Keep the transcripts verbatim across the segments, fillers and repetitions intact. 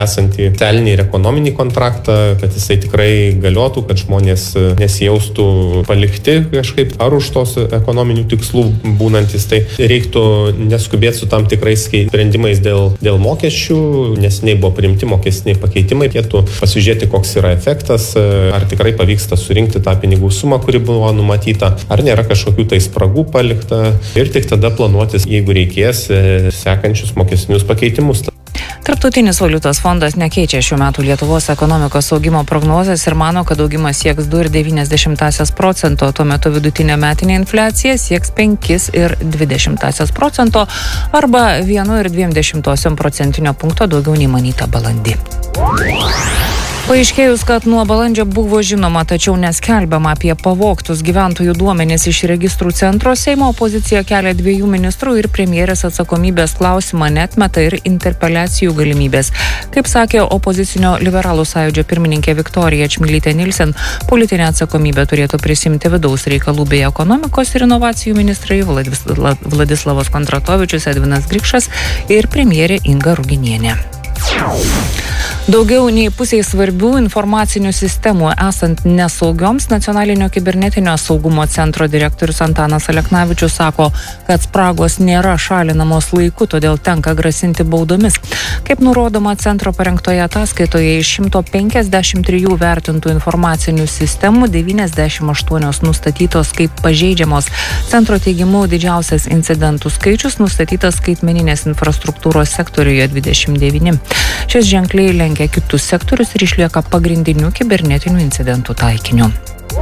esantį socialinį ir ekonominį kontraktą, kad jisai tikrai galiotų, kad žmonės nesijaustų palikti kažkaip ar už tos ekonominių tikslų būnantis. Tai reiktų neskubėti su tam tikrais sprendimais dėl, dėl mokesčių, nes nei buvo priimti mokestiniai pakeitimai, reikėtų pasižiūrėti, koks yra efektas, ar tikrai pavyksta surinkti tą pinigų sumą, kuri buvo numatyta, ar nėra kažkokių tai spragų palikta ir tik tada planuotis, jeigu reikės, sekančius mokestinius pakeitimus. Tarptautinis valiutos fondas nekeičia šių metų Lietuvos ekonomikos augimo prognozės ir mano, kad augimas sieks du ir devynias dešimtąsias procento, tuo metu vidutinė metinė infliacija sieks penkis ir dvi dešimtąsias procento arba vienu ir dviem dešimtosiom procentinio punkto daugiau nei manyta balandį. Paaiškėjus, kad nuo balandžio buvo žinoma, tačiau neskelbiama apie pavogtus gyventojų duomenis iš registrų centro, Seimo opozicija kelia dviejų ministrų ir premjerės atsakomybės klausimą, neatmeta ir interpeliacijų galimybės. Kaip sakė opozicinio liberalų sąjūdžio pirmininkė Viktorija Čmilytė Nilsen, politinę atsakomybę turėtų prisimti vidaus reikalų bei ekonomikos ir inovacijų ministrai Vladis, Vladislavas Kondratovičius, Edvinas Grikšas ir premjerė Inga Ruginienė. Daugiau nei pusiai svarbių informacinių sistemų esant nesaugioms, Nacionalinio kibernetinio saugumo centro direktorius Antanas Aleknavičius sako, kad spragos nėra šalinamos laiku, todėl tenka grasinti baudomis. Kaip nurodoma centro parengtoje ataskaitoje, iš šimto penkiasdešimt trijų vertintų informacinių sistemų devyniasdešimt aštuonios nustatytos kaip pažeidžiamos. Centro teigimu didžiausias incidentų skaičius nustatytas skaitmeninės infrastruktūros sektoriuje dvidešimt devyni. Šis ženkliai lenkia kitus sektorius ir išlieka pagrindiniu kibernetinių incidentų taikiniu.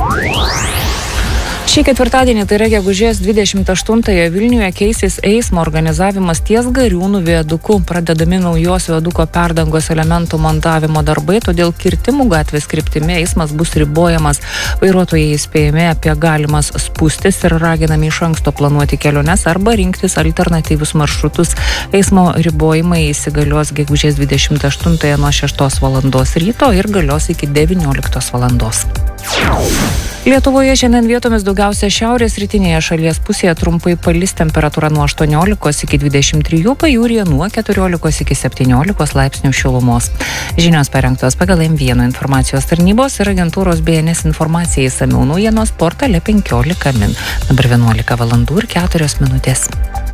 Šį ketvirtadienį, tai yra gegužės dvidešimt aštuntąją Vilniuje, keisis eismo organizavimas ties Gariūnų viaduku. Pradedami naujos viaduko perdangos elementų montavimo darbai, todėl kirtimų gatvės kryptimi eismas bus ribojamas. Vairuotojai įspėjami apie galimas spūstis ir raginami iš anksto planuoti keliones arba rinktis alternatyvius maršrutus. Eismo ribojimai įsigalios gegužės dvidešimt aštuntąją nuo šeštos valandos ryto ir galios iki devynioliktos valandos. Lietuvoje šiandien vietomis daugiausia šiaurės rytinėje šalies pusėje trumpai palis, temperatūra nuo aštuoniolikos iki dvidešimt trijų, pajūryje nuo keturiolikos iki septyniolikos laipsnių šilumos. Žinios parengtos pagal M vienas informacijos tarnybos ir agentūros B N S informacijai, išsamiau naujienos portale penkiolika min. Dabar vienuolika valandų ir keturios minutės.